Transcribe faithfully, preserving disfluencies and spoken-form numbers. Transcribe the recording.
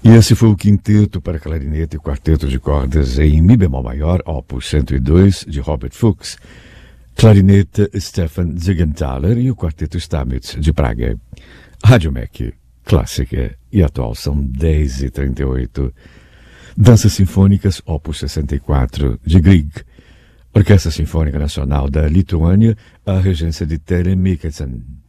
E esse foi o quinteto para clarinete e quarteto de cordas em Mi bemol maior, opus cento e dois, de Robert Fuchs, clarinete Stefan Ziegenthaler e o quarteto Stamitz, de Praga. Rádio M E C, clássica e atual, são dez e trinta e oito. Danças Sinfônicas, opus sessenta e quatro, de Grieg. Orquestra Sinfônica Nacional da Lituânia, a regência de Tere Mikkelsen.